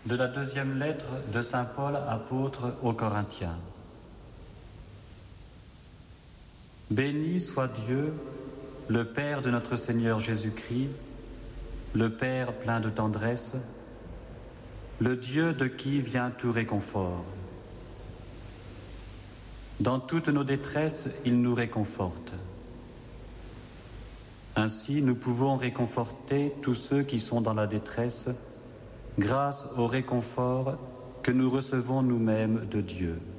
De la deuxième lettre de saint Paul, apôtre aux Corinthiens. Béni soit Dieu, le Père de notre Seigneur Jésus-Christ, le Père plein de tendresse, le Dieu de qui vient tout réconfort. Dans toutes nos détresses, il nous réconforte. Ainsi, nous pouvons réconforter tous ceux qui sont dans la détresse grâce au réconfort que nous recevons nous-mêmes de Dieu.